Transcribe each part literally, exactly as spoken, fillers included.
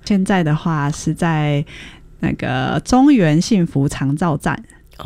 现在的话是在那个中原幸福长照站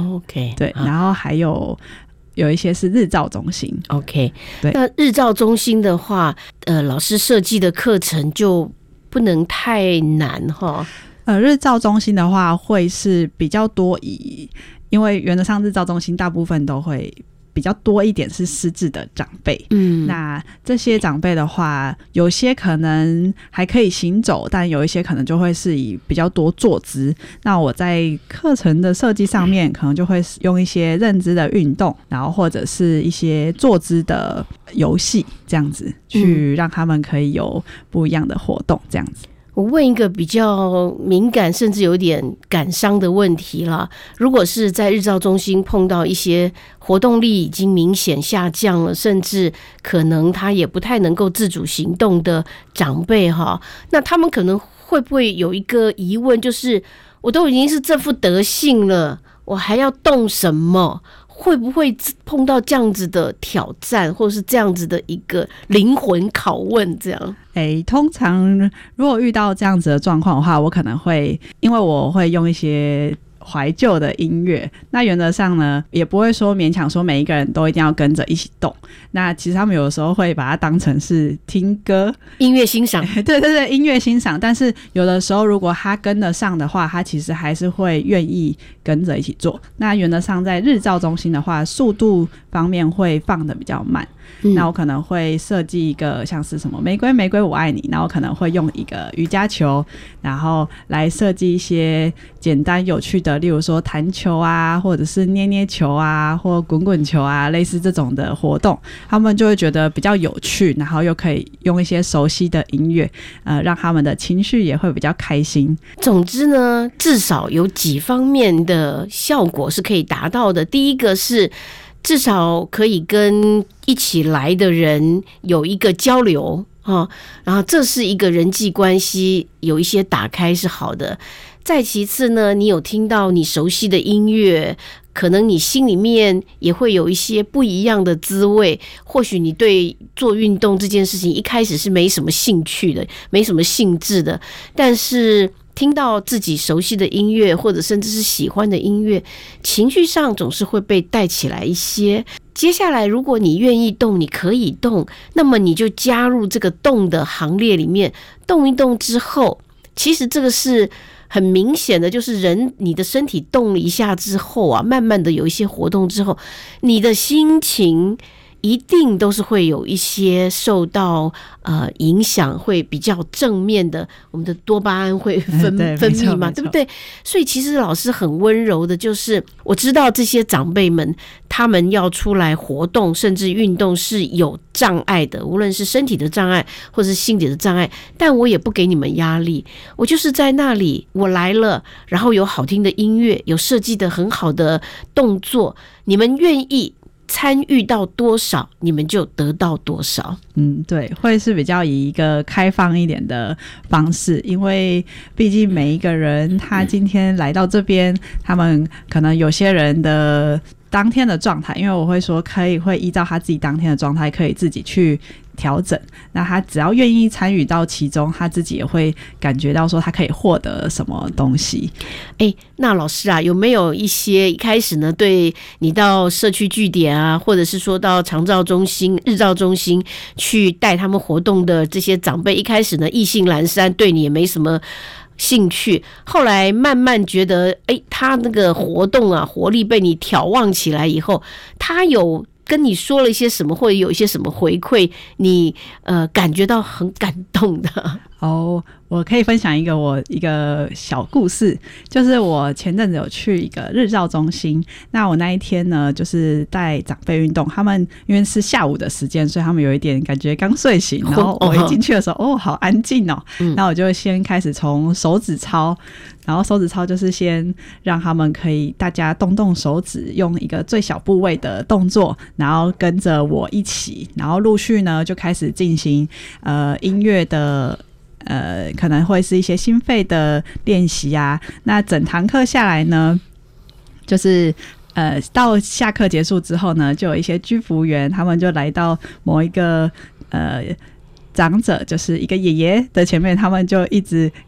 OK 对，然后还有有一些是日照中心 OK 对， 那日照中心的话呃，老师设计的课程就不能太难哈。 呃，日照中心的话会是比较多以，因为原则上日照中心大部分都会比较多一点是失智的长辈，嗯，那这些长辈的话，有些可能还可以行走，但有一些可能就会是以比较多坐姿。那我在课程的设计上面，可能就会用一些认知的运动，然后或者是一些坐姿的游戏，这样子去让他们可以有不一样的活动，这样子。 我问一个比较敏感甚至有点感伤的问题啦，如果是在日照中心碰到一些活动力已经明显下降了，甚至可能他也不太能够自主行动的长辈哈，那他们可能会不会有一个疑问，就是我都已经是这副德性了，我还要动什么？会不会碰到这样子的挑战，或是这样子的一个灵魂拷问这样？ 欸，通常如果遇到这样子的状况的话，我可能会因为我会用一些怀旧的音乐，那原则上呢也不会说勉强说每一个人都一定要跟着一起动，那其实他们有的时候会把它当成是听歌音乐欣赏对对对，音乐欣赏，但是有的时候如果他跟得上的话，他其实还是会愿意跟着一起做。那原则上在日照中心的话，速度方面会放得比较慢，嗯，那我可能会设计一个像是什么玫瑰玫瑰我爱你，然后可能会用一个瑜伽球，然后来设计一些简单有趣的，例如说弹球啊，或者是捏捏球啊，或滚滚球啊，类似这种的活动，他们就会觉得比较有趣，然后又可以用一些熟悉的音乐，呃，让他们的情绪也会比较开心。 总之呢，至少有几方面的效果是可以达到的。第一个是至少可以跟一起来的人有一个交流，哦，然后这是一个人际关系有一些打开是好的。再其次呢，你有听到你熟悉的音乐，可能你心里面也会有一些不一样的滋味。或许你对做运动这件事情一开始是没什么兴趣的，没什么兴致的，但是听到自己熟悉的音乐，或者甚至是喜欢的音乐，情绪上总是会被带起来一些。接下来如果你愿意动，你可以动，那么你就加入这个动的行列里面，动一动之后，其实这个是很明显的，就是人你的身体动了一下之后啊，慢慢的有一些活动之后，你的心情一定都是会有一些受到呃影响，会比较正面的，我们的多巴胺会分分泌嘛，对不对？所以其实老师很温柔的，就是我知道这些长辈们他们要出来活动甚至运动是有障碍的，无论是身体的障碍或是心理的障碍，但我也不给你们压力，我就是在那里，我来了，然后有好听的音乐，有设计的很好的动作，你们愿意参与到多少，你们就得到多少。 嗯，对，会是比较以一个开放一点的方式，因为毕竟每一个人他今天来到这边，他们可能有些人的当天的状态，因为我会说可以会依照他自己当天的状态可以自己去调整，那他只要愿意参与到其中，他自己也会感觉到说他可以获得什么东西。 欸，那老师啊，有没有一些一开始呢，对你到社区据点啊，或者是说到长照中心、日照中心去带他们活动的这些长辈，一开始呢意兴阑珊，对你也没什么兴趣，后来慢慢觉得哎，他那个活动啊活力被你挑旺起来以后，他有跟你说了一些什么，或者有一些什么回馈，你呃感觉到很感动的？ 哦，我可以分享一个我一个小故事，就是我前阵子有去一个日照中心，那我那一天呢就是带长辈运动，他们因为是下午的时间，所以他们有一点感觉刚睡醒，然后我一进去的时候，哦，好安静哦，然后我就先开始从手指操，然后手指操就是先让他们可以大家动动手指，用一个最小部位的动作，然后跟着我一起，然后陆续呢就开始进行呃音乐的呃，可能会是一些心肺的练习啊。那整堂课下来呢，就是呃，到下课结束之后呢，就有一些居服员，他们就来到某一个呃长者，就是一个爷爷的前面，他们就一直